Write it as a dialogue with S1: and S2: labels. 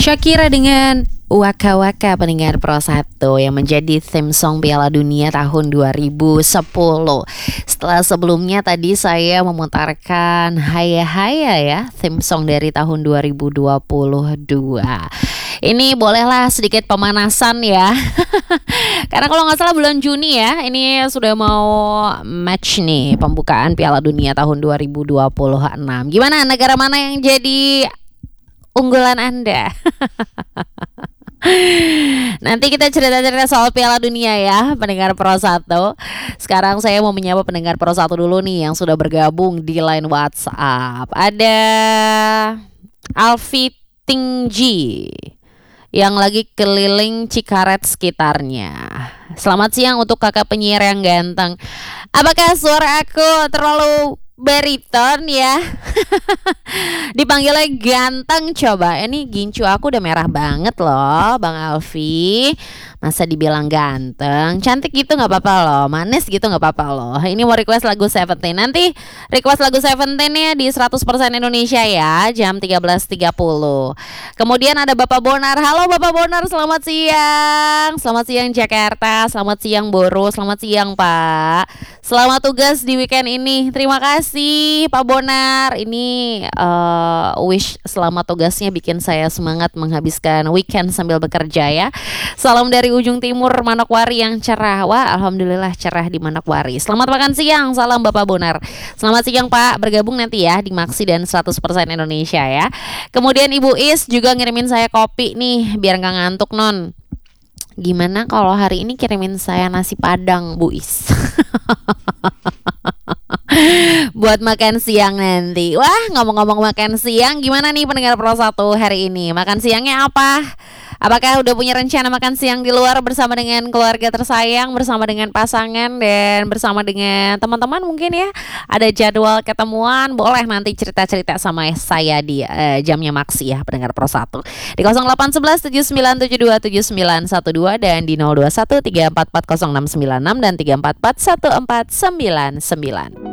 S1: Shakira dengan Waka Waka pendengar Pro 1 yang menjadi theme song Piala Dunia tahun 2010. Setelah sebelumnya tadi saya memutarkan Haya Haya ya, theme song dari tahun 2022. Ini bolehlah sedikit pemanasan ya. Karena kalau nggak salah bulan Juni ya, ini sudah mau match nih pembukaan Piala Dunia tahun 2026. Gimana, negara mana yang jadi unggulan Anda? Nanti kita cerita-cerita soal Piala Dunia ya, pendengar Pro 1. Sekarang saya mau menyapa pendengar Pro 1 dulu nih yang sudah bergabung di line WhatsApp. Ada Alfi Tingji yang lagi keliling Cikaret sekitarnya. Selamat siang untuk kakak penyiar yang ganteng. Apakah suara aku terlalu bariton ya? Dipanggilnya ganteng coba. Ini gincu aku udah merah banget loh Bang Alfi. Masa dibilang ganteng? Cantik gitu gak apa-apa loh, manis gitu gak apa-apa loh. Ini mau request lagu Seventeen. Nanti request lagu Seventeen-nya di 100% Indonesia ya, jam 13.30. Kemudian ada Bapak Bonar. Halo Bapak Bonar, selamat siang. Selamat siang Jakarta, selamat siang Boro, selamat siang Pak. Selamat tugas di weekend ini. Terima kasih Pak Bonar. Ini wish selamat tugasnya bikin saya semangat menghabiskan weekend sambil bekerja ya. Salam dari ujung timur Manokwari yang cerah. Wah, alhamdulillah cerah di Manokwari. Selamat makan siang. Salam Bapak Bonar. Selamat siang Pak. Bergabung nanti ya di Maxi dan 100% Indonesia ya. Kemudian Ibu Is juga ngirimin saya kopi nih biar nggak ngantuk non. Gimana kalau hari ini kirimin saya nasi padang Bu Is? Buat makan siang nanti. Wah, ngomong-ngomong makan siang, gimana nih pendengar Pro 1 hari ini? Makan siangnya apa? Apakah udah punya rencana makan siang di luar bersama dengan keluarga tersayang, bersama dengan pasangan, dan bersama dengan teman-teman mungkin ya? Ada jadwal ketemuan, boleh nanti cerita-cerita sama saya di jamnya Maxi ya, pendengar Pro 1. Di 0811 7972 7912 dan di 021 3440696 dan 344 1499.